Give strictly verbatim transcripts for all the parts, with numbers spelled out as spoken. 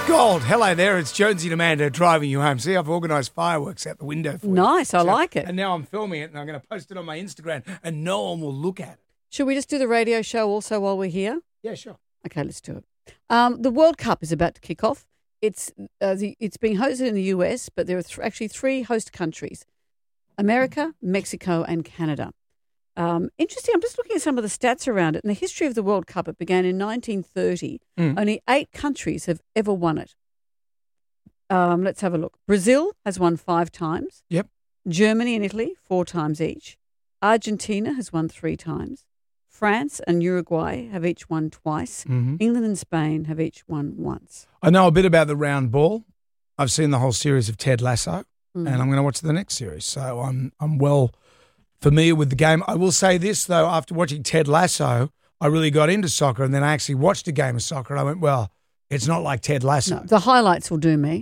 Gold. Hello there. It's Jonesy and Amanda driving you home. See, I've organised fireworks out the window for you. Nice. I So- like it. And now I'm filming it and I'm going to post it on my Instagram and no one will look at it. Should we just do the radio show also while we're here? Yeah, sure. Okay, let's do it. Um, the World Cup is about to kick off. It's uh, the, it's being hosted in the U S, but there are th- actually three host countries: America, Mexico, and Canada. Um, interesting. I'm just looking at some of the stats around it. In the history of the World Cup, it began in nineteen thirty. Mm. Only eight countries have ever won it. Um, let's have a look. Brazil has won five times. Yep. Germany and Italy, four times each. Argentina has won three times. France and Uruguay have each won twice. Mm-hmm. England and Spain have each won once. I know a bit about the round ball. I've seen the whole series of Ted Lasso Mm. and I'm going to watch the next series. So I'm I'm well familiar with the game. I will say this, though, after watching Ted Lasso, I really got into soccer and then I actually watched a game of soccer and I went, well, it's not like Ted Lasso. No, the highlights will do me.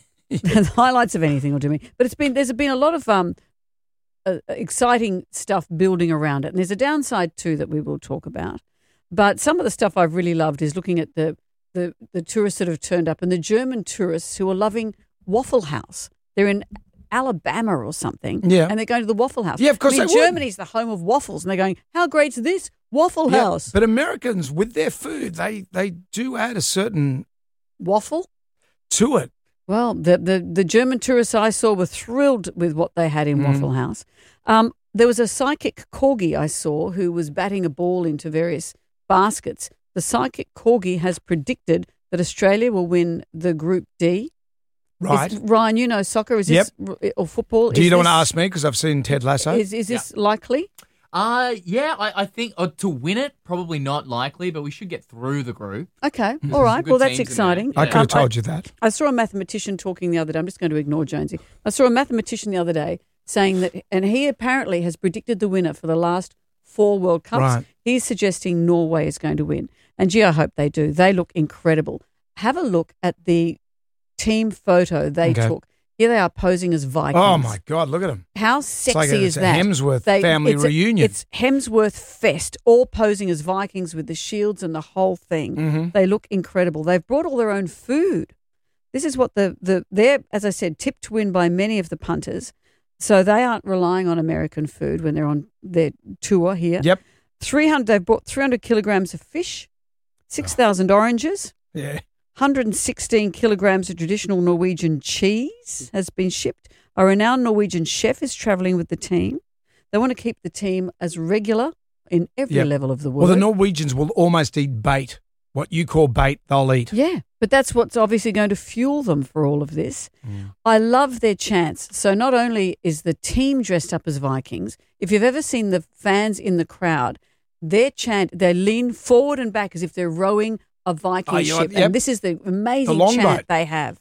The highlights of anything will do me. But it's been there's been a lot of um, uh, exciting stuff building around it. And there's a downside too that we will talk about. But some of the stuff I've really loved is looking at the the, the tourists that have turned up and the German tourists who are loving Waffle House. They're in Alabama or something. Yeah. And they're going to the Waffle House. Yeah, of course I mean, they would. Germany's the home of waffles. And they're going, how great's this? Waffle Yeah, House. but Americans, with their food, they, they do add a certain Waffle? to it. Well, the, the, the German tourists I saw were thrilled with what they had in Mm. Waffle House. Um, there was a psychic corgi I saw who was batting a ball into various baskets. The psychic corgi has predicted that Australia will win the Group D. Right. Is, Ryan, you know soccer. Is this or football? Do is you don't this, want to ask me because I've seen Ted Lasso? Is, is this likely? Uh, yeah, I, I think uh, to win it, probably not likely, but we should get through the group. Okay, Mm-hmm. all right. good Well, that's teams in exciting. there. I could Yeah. have told you that. I saw a mathematician talking the other day. I'm just going to ignore Jonesy. I saw a mathematician the other day saying that, and he apparently has predicted the winner for the last four World Cups. Right. He's suggesting Norway is going to win. And gee, I hope they do. They look incredible. Have a look at the team photo they Okay. took. Here they are posing as Vikings. Oh, my God, look at him. How It's sexy like a, is it's a that? Hemsworth They- family it's a- reunion. it's Hemsworth Fest, all posing as Vikings with the shields and the whole thing. Mhm. They look incredible. They've brought all their own food. This is what the, the they're, as I said, tipped to win by many of the punters. So they aren't relying on American food when they're on their tour here. Yep. three hundred, they've bought three hundred kilograms of fish, six thousand oranges, Yeah. one hundred sixteen kilograms of traditional Norwegian cheese has been shipped. A renowned Norwegian chef is travelling with the team. They want to keep the team as regular in every Yep. level of the Well, word. the Norwegians will almost eat bait. What you call bait, they'll eat. Yeah, but that's what's obviously going to fuel them for all of this. I love their chants. So not only is the team dressed up as Vikings, if you've ever seen the fans in the crowd, their chant, they lean forward and back as if they're rowing a Viking Oh, you know ship. what? Yep. And this is the amazing The chant longboat. they have.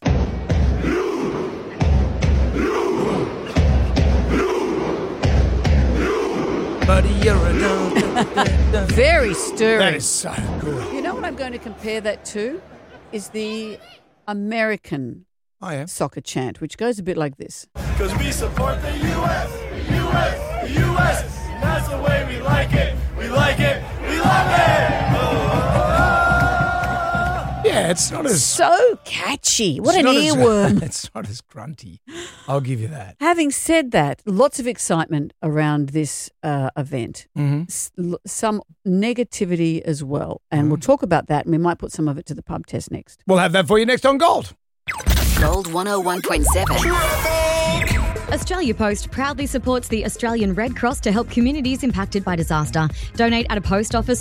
Buddy, you're a Very stirring. That is so good. You know what I'm going to compare that to? Is the American Oh, yeah. soccer chant, which goes a bit like this. Cause we support the U S, the U S, the U S. That's the way we like it. We like it. We love it. Yeah, it's not as... So catchy. What it's an not as- earworm. it's not as grunty. I'll give you that. Having said that, lots of excitement around this uh, event. Mm-hmm. S- l- some negativity as well. And Mm. we'll talk about that, and we might put some of it to the pub test next. We'll have that for you next on Gold. Gold one oh one point seven. Australia Post proudly supports the Australian Red Cross to help communities impacted by disaster. Donate at a post office